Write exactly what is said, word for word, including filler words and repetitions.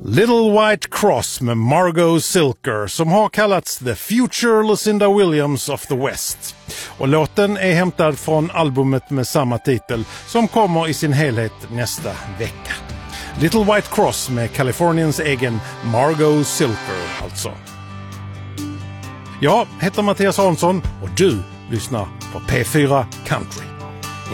Little White Cross med Margot Silker som har kallats The Future Lucinda Williams of the West. Och låten är hämtad från albumet med samma titel som kommer i sin helhet nästa vecka. Little White Cross med Kaliforniens egen Margot Silker alltså. Jag heter Mattias Hansson och du lyssnar på P fyra Country.